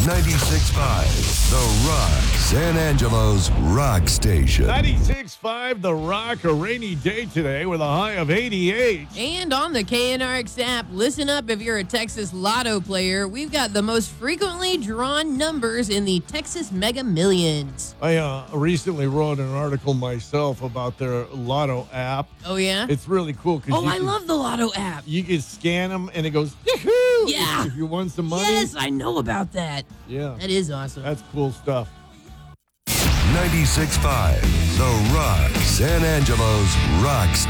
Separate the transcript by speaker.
Speaker 1: 96.5 The Rock, San Angelo's rock station.
Speaker 2: 96.5 The Rock, a rainy day today with a high of 88.
Speaker 3: And on the KNRX app, listen up if you're a Texas Lotto player. We've got the most frequently drawn numbers in the Texas Mega Millions.
Speaker 2: I recently wrote an article myself about their Lotto app.
Speaker 3: Oh, yeah?
Speaker 2: It's really cool.
Speaker 3: I love the Lotto app.
Speaker 2: You can scan them and it goes, yahoo!
Speaker 3: Yeah.
Speaker 2: If you want some money.
Speaker 3: Yes, I know about that.
Speaker 2: Yeah.
Speaker 3: That is awesome.
Speaker 2: That's cool stuff.
Speaker 1: 96.5 The Rock, San Angelo's rock station.